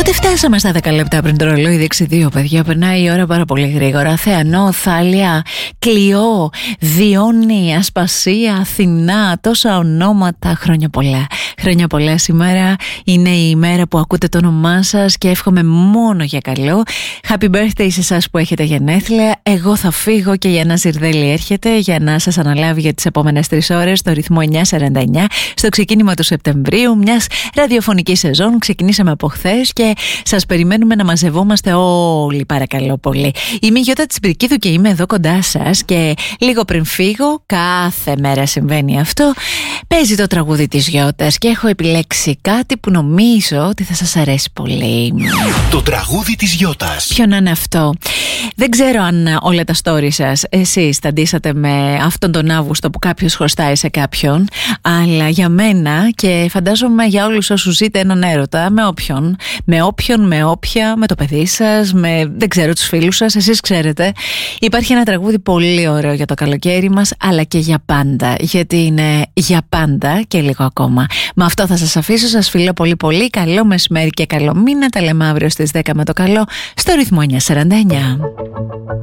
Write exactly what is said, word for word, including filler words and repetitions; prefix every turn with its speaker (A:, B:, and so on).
A: Πότε φτάσαμε στα δέκα λεπτά πριν το ρολόι δείξει δύο, παιδιά? Περνάει η ώρα πάρα πολύ γρήγορα. Θεανό, Θάλια, Κλειό, Διόνη, Ασπασία, Αθηνά, τόσα ονόματα. Χρόνια πολλά. Χρόνια πολλά σήμερα. Είναι η ημέρα που ακούτε το όνομά σας και εύχομαι μόνο για καλό. Happy birthday σε εσάς που έχετε γενέθλια. Εγώ θα φύγω και η Ανά Ζιρδέλη έρχεται για να σας αναλάβει για τις επόμενες τρεις ώρες στο ρυθμό εννιά σαράντα εννιά στο ξεκίνημα του Σεπτεμβρίου μιας ραδιοφωνικής σεζόν. Ξεκινήσαμε από χθες και σας περιμένουμε να μαζευόμαστε όλοι, παρακαλώ πολύ. Είμαι η Γιώτα Τσιμπυρκίδου και είμαι εδώ κοντά σας και λίγο πριν φύγω, κάθε μέρα συμβαίνει αυτό, παίζει το τραγούδι της Γιώτας και έχω επιλέξει κάτι που νομίζω ότι θα σας αρέσει πολύ.
B: Το τραγούδι της Γιώτας.
A: Ποιο να είναι αυτό? Δεν ξέρω αν όλα τα story σας εσείς τα ντύσατε με αυτόν τον Αύγουστο που κάποιος χρωστάει σε κάποιον, αλλά για μένα και φαντάζομαι για όλους όσους ζείτε έναν έρωτα, με όποιον, με όποιον, με όποια, με το παιδί σας, με δεν ξέρω τους φίλους σας, εσείς ξέρετε. Υπάρχει ένα τραγούδι πολύ ωραίο για το καλοκαίρι μας, αλλά και για πάντα, γιατί είναι για πάντα και λίγο ακόμα. Με αυτό θα σας αφήσω, σας φιλώ πολύ πολύ, καλό μεσημέρι και καλό μήνα. Τα λέμε αύριο στις δέκα με το καλό στο ρυθμό εννιά σαράντα εννιά.